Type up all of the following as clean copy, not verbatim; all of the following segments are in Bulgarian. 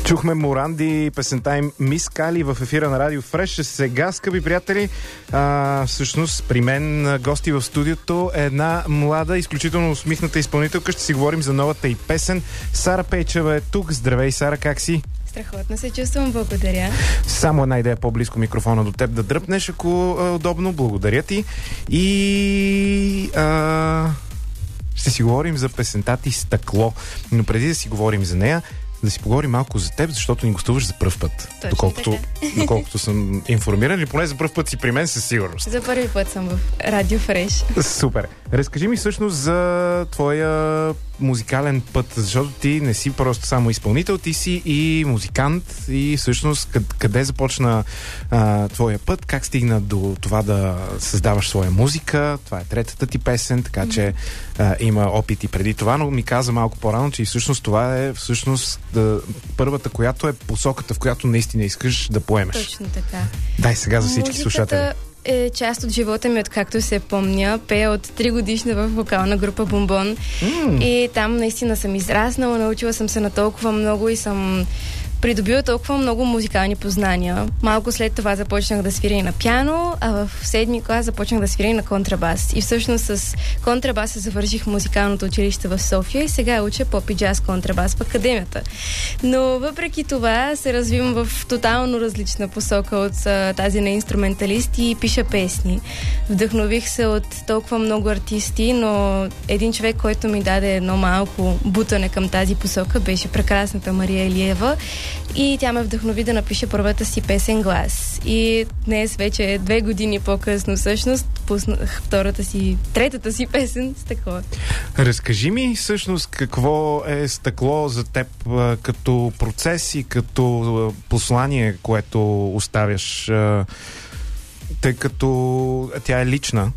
Чухме Моранди, песента им Мис Кали в ефира на Радио Фреш. Сега, скъпи приятели, всъщност при мен гости в студиото е една млада, изключително усмихната изпълнителка. Ще си говорим за новата й песен. Сара Пейчева е тук. Здравей, Сара, как си? Страхотно се чувствам, благодаря. Само една идея по-близко микрофона до теб да дръпнеш, ако е удобно. Благодаря ти. И ще си говорим за песента ти Стъкло. Но преди да си говорим за нея, да си поговорим малко за теб, защото ни гостуваш за пръв път. Доколкото съм информиран, или поне за пръв път си при мен със сигурност. За първи път съм в Радио Фреш. Супер. Разкажи ми всъщност за твоя музикален път, защото ти не си просто само изпълнител, ти си и музикант и всъщност къде започна твоя път, как стигна до това да създаваш своя музика. Това е третата ти песен, така че има опити преди това, но ми каза малко по-рано, че и всъщност това е първата, която е посоката, в която наистина искаш да поемеш. Точно така. Дай сега за всички слушатели. Е част от живота ми, откакто се помня. Пея от 3 годишна в вокална група Бомбон. И там наистина съм израснала, научила съм се на толкова много и съм придобила толкова много музикални познания. Малко след това започнах да свиря и на пиано, а в 7-ми клас започнах да свиря и на контрабас. И всъщност с контрабаса завърших музикалното училище в София и сега уча поп и джаз контрабас в академията. Но въпреки това се развивам в тотално различна посока от тази на инструменталист и пиша песни. Вдъхнових се от толкова много артисти, но един човек, който ми даде едно малко бутане към тази посока, беше прекрасната Мария Илиева. И тя ме вдъхнови да напиша първата си песен Глас. И днес вече 2 години по-късно всъщност пуснах третата си песен Стъкло. Разкажи ми всъщност какво е Стъкло за теб като процес и като послание, което оставяш, тъй като тя е лична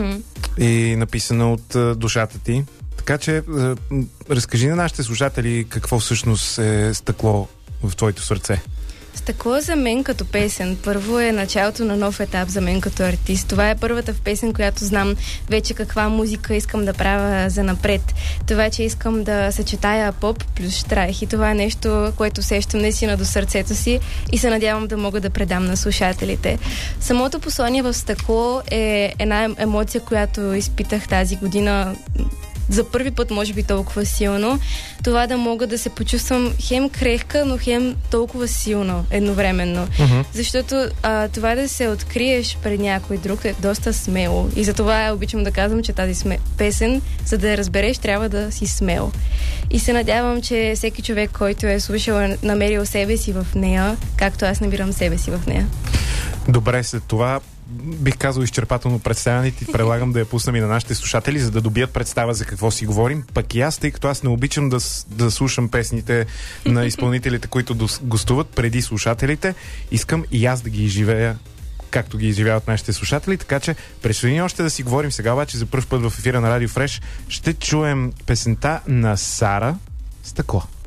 и написана от душата ти. Така че разкажи на нашите слушатели какво всъщност е Стъкло в твоето сърце. Стъкло за мен като песен първо е началото на нов етап за мен като артист. Това е първата в песен, която знам вече каква музика искам да правя за напред. Това, че искам да съчетая поп плюс штрайх и това е нещо, което сещам наистина до сърцето си и се надявам да мога да предам на слушателите. Самото послание в Стъкло е една емоция, която изпитах тази година за първи път, може би толкова силно. Това да мога да се почувствам хем крехка, но хем толкова силно едновременно. Защото това да се откриеш пред някой друг е доста смело. И затова обичам да казвам, че тази песен, за да я разбереш, трябва да си смел. И се надявам, че всеки човек, който е слушал, намерил себе си в нея, както аз намирам себе си в нея. Добре, след това бих казал изчерпателно представяне и предлагам да я пуснем и на нашите слушатели, за да добият представа за какво си говорим. Пък и аз, тъй като аз не обичам да слушам песните на изпълнителите, които гостуват преди слушателите, искам и аз да ги изживея както ги изживяват нашите слушатели, така че предстои ни още да си говорим. Сега обаче за първ път в ефира на Радио Фреш ще чуем песента на Сара Стъкло.